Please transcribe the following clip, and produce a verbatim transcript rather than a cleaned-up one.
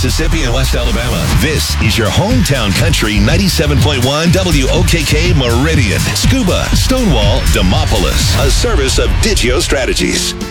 Mississippi, and West Alabama. This is your hometown country ninety-seven point one W O K K Meridian. Scuba, Stonewall, Demopolis. A service of Digio Strategies.